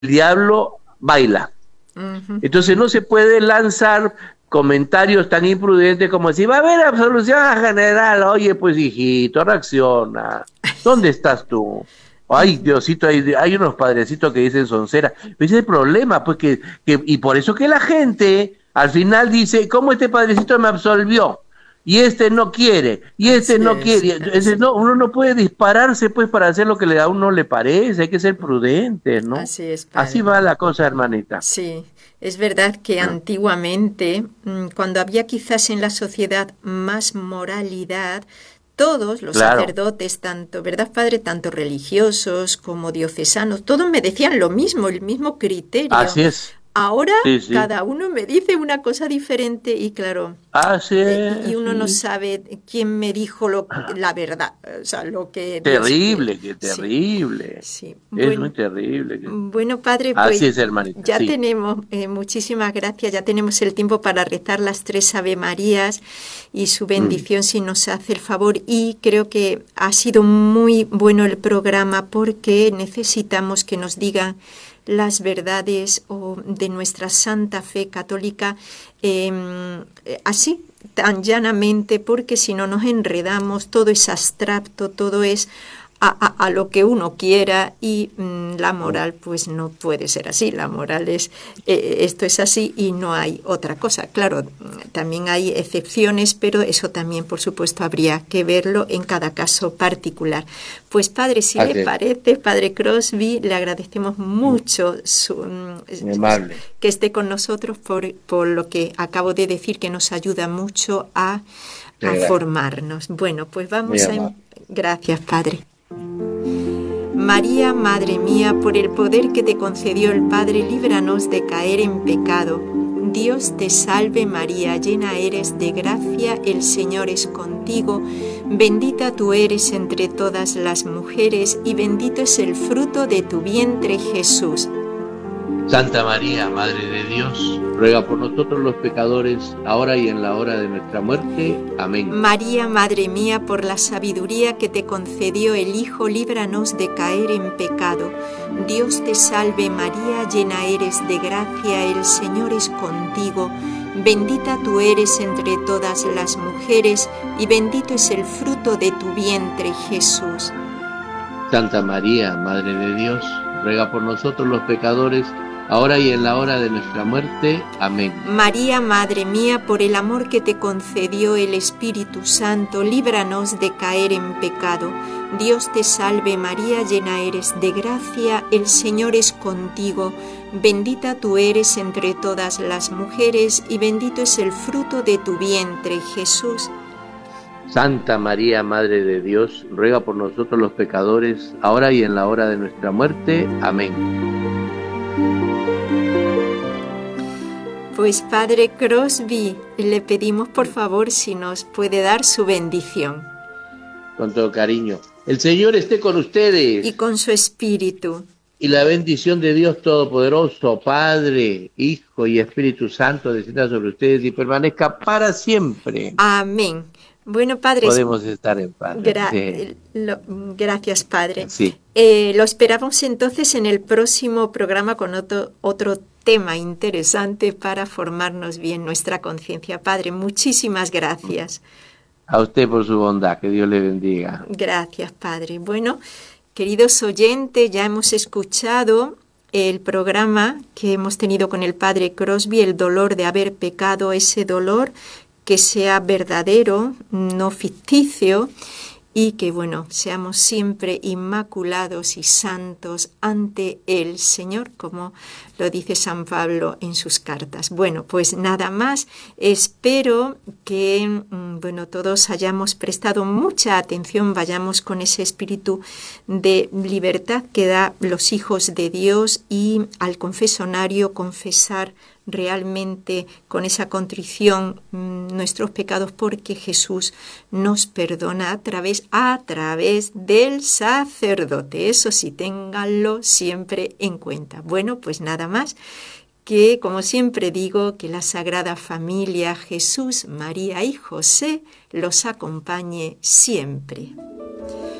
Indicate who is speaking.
Speaker 1: diablo baila.
Speaker 2: Ujú.
Speaker 1: Entonces no se puede lanzar comentarios tan imprudentes como si va a haber absolución general. Oye, pues hijito, reacciona. ¿Dónde estás tú? Ay, Diosito, hay unos padrecitos que dicen soncera. Pero ese es el problema, pues y por eso que la gente al final dice, ¿cómo este padrecito me absolvió? Y este no quiere, y este
Speaker 2: Así
Speaker 1: no
Speaker 2: es,
Speaker 1: quiere. Entonces, no, uno no puede dispararse pues para hacer lo que a uno le parece, hay que ser prudente, ¿no?
Speaker 2: así es,
Speaker 1: Así
Speaker 2: padre.
Speaker 1: va la cosa, hermanita.
Speaker 2: Sí, es verdad que antiguamente, cuando había quizás en la sociedad más moralidad, todos los
Speaker 1: Claro,
Speaker 2: sacerdotes, tanto, ¿verdad, padre? Tanto religiosos como diocesanos, todos me decían lo mismo, el mismo criterio.
Speaker 1: así es.
Speaker 2: Ahora
Speaker 1: Sí, sí.
Speaker 2: cada uno me dice una cosa diferente y claro,
Speaker 1: Así
Speaker 2: y
Speaker 1: es,
Speaker 2: uno no
Speaker 1: sí.
Speaker 2: sabe quién me dijo la verdad, o sea, lo que Dios quiere.
Speaker 1: Terrible, qué
Speaker 2: Sí,
Speaker 1: terrible.
Speaker 2: sí.
Speaker 1: Es muy
Speaker 2: Bueno,
Speaker 1: terrible.
Speaker 2: bueno, padre,
Speaker 1: Así
Speaker 2: pues
Speaker 1: es, hermanita,
Speaker 2: ya
Speaker 1: sí.
Speaker 2: tenemos, muchísimas gracias, ya tenemos el tiempo para rezar las tres Ave Marías y su
Speaker 1: Mm.
Speaker 2: bendición si nos hace el favor. Y creo que ha sido muy bueno el programa porque necesitamos que nos digan las verdades de nuestra santa fe católica así, tan llanamente, porque si no nos enredamos, todo es abstracto, todo es a lo que uno quiera y la
Speaker 1: Mm.
Speaker 2: moral pues no puede ser así, la moral es esto es así y no hay otra cosa. Claro, también hay excepciones, pero eso también por supuesto habría que verlo en cada caso particular. Pues padre, si le
Speaker 1: Así es.
Speaker 2: parece, padre Crosby, le agradecemos
Speaker 1: Mm.
Speaker 2: mucho
Speaker 1: Muy amable.
Speaker 2: que esté con nosotros por lo que acabo de decir, que nos ayuda mucho a
Speaker 1: Muchas gracias.
Speaker 2: formarnos. Bueno, pues
Speaker 1: Muy
Speaker 2: vamos a...
Speaker 1: amable.
Speaker 2: Gracias, padre. María, Madre mía, por el poder que te concedió el Padre, líbranos de caer en pecado. Dios te salve María, llena eres de gracia, el Señor es contigo, bendita tú eres entre todas las mujeres y bendito es el fruto de tu vientre Jesús.
Speaker 1: Santa María, Madre de Dios, ruega por nosotros los pecadores, ahora y en la hora de nuestra muerte. Amén.
Speaker 2: María, Madre mía, por la sabiduría que te concedió el Hijo, líbranos de caer en pecado. Dios te salve María, llena eres de gracia, el Señor es contigo. Bendita tú eres entre todas las mujeres, y bendito es el fruto de tu vientre, Jesús.
Speaker 1: Santa María, Madre de Dios, ruega por nosotros los pecadores, ahora y en la hora de nuestra muerte. Amén.
Speaker 2: María, Madre mía, por el amor que te concedió el Espíritu Santo, líbranos de caer en pecado. Dios te salve María, llena eres de gracia, el Señor es contigo. Bendita tú eres entre todas las mujeres y bendito es el fruto de tu vientre, Jesús.
Speaker 1: Santa María, Madre de Dios, ruega por nosotros los pecadores, ahora y en la hora de nuestra muerte. Amén.
Speaker 2: Pues Padre Crosby, le pedimos por favor si nos puede dar su bendición
Speaker 1: Con todo cariño. El Señor esté con
Speaker 2: y
Speaker 1: ustedes
Speaker 2: con su espíritu.
Speaker 1: y la bendición de Dios Todopoderoso, Padre, Hijo y Espíritu Santo, descienda sobre ustedes y permanezca para siempre.
Speaker 2: Amén. Bueno, Padre,
Speaker 1: Podemos estar en paz. Sí.
Speaker 2: gracias, Padre.
Speaker 1: Sí.
Speaker 2: Lo esperamos entonces en el próximo programa con otro tema interesante para formarnos bien nuestra conciencia. Padre, muchísimas gracias.
Speaker 1: A usted por su bondad, que Dios le bendiga.
Speaker 2: Gracias, Padre. Bueno, queridos oyentes, ya hemos escuchado el programa que hemos tenido con el Padre Crosby, el dolor de haber pecado, ese dolor que sea verdadero, no ficticio, y que, bueno, seamos siempre inmaculados y santos ante el Señor, como lo dice San Pablo en sus cartas. Bueno, pues nada más, espero que, bueno, todos hayamos prestado mucha atención, vayamos con ese espíritu de libertad que da los hijos de Dios y al confesionario confesar realmente con esa contrición nuestros pecados, porque Jesús nos perdona a través del sacerdote. Eso sí, ténganlo siempre en cuenta. Bueno, pues nada más, que como siempre digo, que la Sagrada Familia, Jesús, María y José los acompañe siempre.